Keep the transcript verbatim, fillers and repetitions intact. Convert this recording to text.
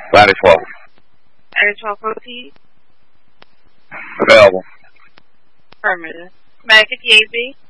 Ladder twelve. Ladder twelve proceed. Available. Affirmative. Medic fifty-eight B.